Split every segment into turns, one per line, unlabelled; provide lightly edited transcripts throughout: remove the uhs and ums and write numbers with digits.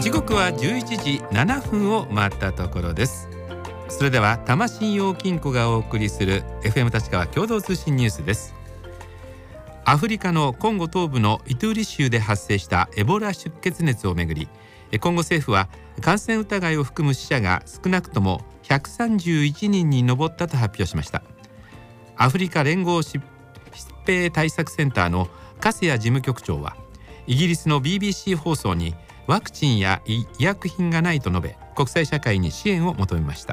時刻は11時7分を回ったところです。それでは多摩信用金庫がお送りする FM 立川共同通信ニュースです。アフリカのコンゴ東部のイトゥーリ州で発生したエボラ出血熱をめぐり、コンゴ政府は感染疑いを含む死者が少なくとも131人に上ったと発表しました。アフリカ連合疾病対策センターの粕谷事務局長はイギリスの BBC 放送にワクチンや医薬品がないと述べ、国際社会に支援を求めました。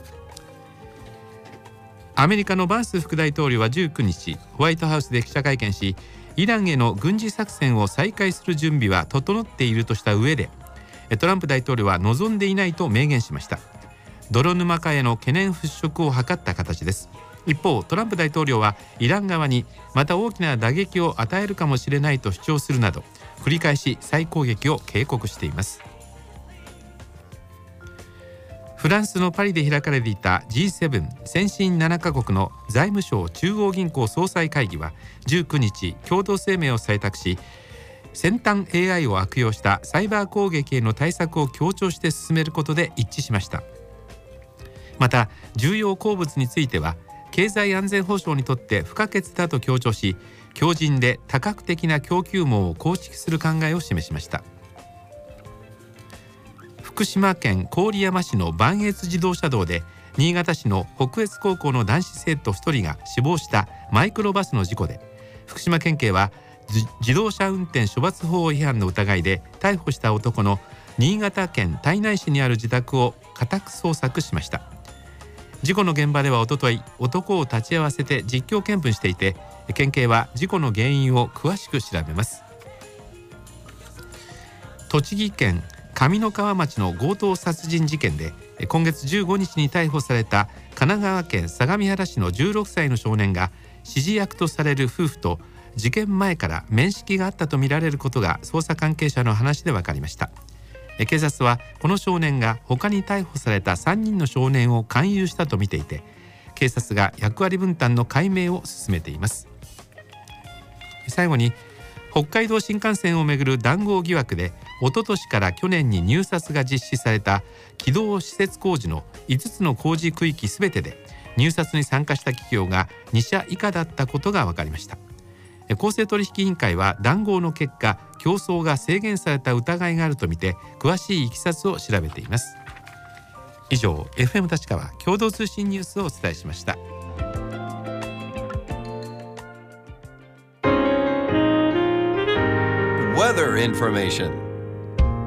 アメリカのバンス副大統領は19日、ホワイトハウスで記者会見し、イランへの軍事作戦を再開する準備は整っているとした上で、トランプ大統領は望んでいないと明言しました。泥沼化への懸念払拭を図った形です。一方、トランプ大統領はイラン側にまた大きな打撃を与えるかもしれないと主張するなど、繰り返し再攻撃を警告しています。フランスのパリで開かれていた G7 先進7カ国の財務相中央銀行総裁会議は19日共同声明を採択し、先端 AI を悪用したサイバー攻撃への対策を強調して進めることで一致しました。また重要鉱物については経済安全保障にとって不可欠だと強調し、強靭で多角的な供給網を構築する考えを示しました。福島県郡山市の磐越自動車道で新潟市の北越高校の男子生徒1人が死亡したマイクロバスの事故で、福島県警は自動車運転処罰法違反の疑いで逮捕した男の新潟県胎内市にある自宅を家宅捜索しました。事故の現場ではおととい、男を立ち会わせて実況見分していて、県警は事故の原因を詳しく調べます。栃木県上三川町の強盗殺人事件で今月15日に逮捕された神奈川県相模原市の16歳の少年が指示役とされる夫婦と事件前から面識があったとみられることが捜査関係者の話で分かりました。警察はこの少年が他に逮捕された3人の少年を勧誘したとみていて、警察が役割分担の解明を進めています。最後に北海道新幹線をめぐる談合疑惑で一昨年から去年に入札が実施された軌道施設工事の5つの工事区域すべてで入札に参加した企業が2社以下だったことが分かりました。公正取引委員会は談合の結果、競争が制限された疑いがあるとみて詳しいいきさつを調べています。以上、 FM 立川共同通信ニュースをお伝えしました。
Weather information.